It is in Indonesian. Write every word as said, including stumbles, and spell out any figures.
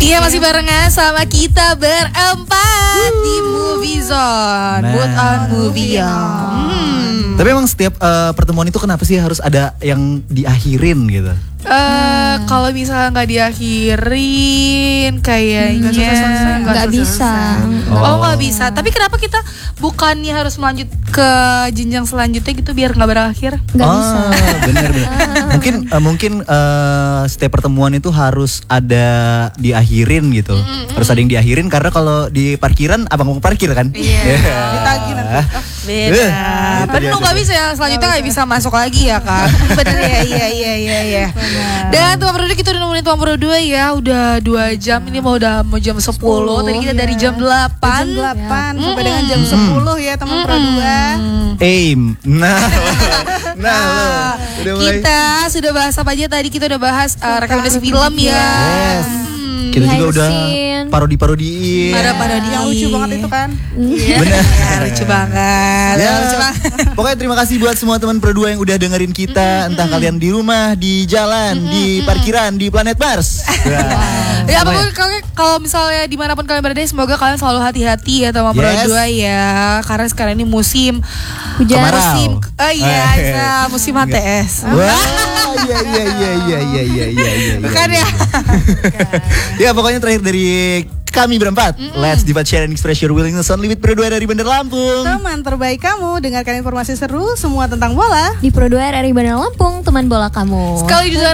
Iya, masih barengan sama kita berempat Woo. Di Movie Zone, nah. Mood on Movie hmm. Tapi emang setiap uh, pertemuan itu kenapa sih harus ada yang diakhirin gitu? Uh, hmm. Kalau misalnya nggak diakhirin, kayaknya nggak bisa. Oh nggak bisa. Tapi kenapa kita bukannya harus melanjut ke jenjang selanjutnya gitu biar nggak berakhir? Nggak oh, bisa. Bener-bener. mungkin uh, mungkin uh, setiap pertemuan itu harus ada diakhirin gitu. Mm-hmm. Harus ada yang diakhirin karena kalau di parkiran abang mau parkir kan? Iya. Yeah. Ditagih nanti. Oh, beda. Uh, Tapi lu nggak bisa ya selanjutnya nggak bisa masuk lagi ya kan? Bener ya, iya iya iya iya. Dan Tuan Produk kita udah nemenin Tuan Produk dua ya. Udah dua jam, ini mau udah mau jam sepuluh. Tadi kita ya. Dari jam delapan Jam delapan ya. Sampai mm. dengan jam sepuluh ya teman Produk dua. Aim. Nah, nah, nah udah kita mulai. Sudah bahas apa aja tadi? Kita udah bahas uh, rekomendasi film ya. Yes. Kita juga udah parodi-parodiin. Parodi yang lucu banget itu kan. Iya. Benar. Ya, lucu banget. Ya. Lucu banget. Pokoknya terima kasih buat semua teman Pro dua yang udah dengerin kita, entah kalian di rumah, di jalan, di parkiran, di planet Mars. Ya apapun kalau misalnya dimanapun kalian berada, semoga kalian selalu hati-hati ya sama Pro dua ya. Karena sekarang ini musim hujan. Musim oh iya, ya, musim H T S. Wah, iya iya iya iya iya iya iya. Bukan ya. Ya pokoknya terakhir dari kami berempat, mm-hmm. Let's Debate, Share and Express Your Willingness Only with Pro dua dari Bandar Lampung. Teman terbaik kamu, dengarkan informasi seru semua tentang bola di Pro dua R R I Bandar Lampung, teman bola kamu. Sekali di